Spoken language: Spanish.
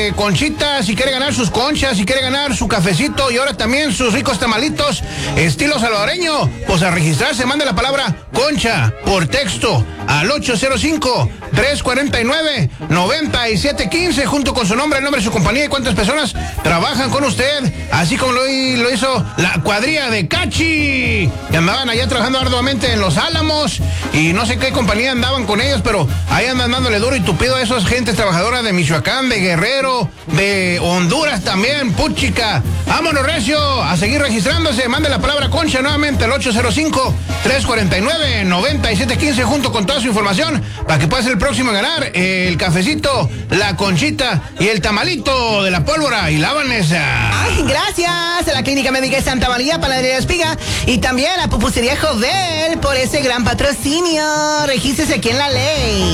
Conchita, si quiere ganar sus conchas, si quiere ganar su cafecito y ahora también sus ricos tamalitos, estilo salvadoreño, pues a registrarse, mande la palabra concha por texto al 805-349-9715, junto con su nombre, el nombre de su compañía y cuántas personas trabajan con usted, así como lo hizo la cuadrilla de Cachi, que andaban allá trabajando arduamente en Los Álamos, y no sé qué compañía andaban con ellos, pero ahí andan dándole duro y tupido a esas gentes trabajadoras de Michoacán, de Guerrero, de Honduras también, puchica. Vámonos, recio, a seguir registrándose, mande la palabra concha nuevamente al 805-349-9715, junto con toda su información, para que pueda ser el próximo a ganar el cafecito, la conchita y el tamalito de la pólvora y la Vanessa. Ay, gracias a la Clínica Médica de Santa María, Panadería Espiga, y también a la Pupusería Jovel por ese gran patrocinio. Regístrese aquí en La Ley.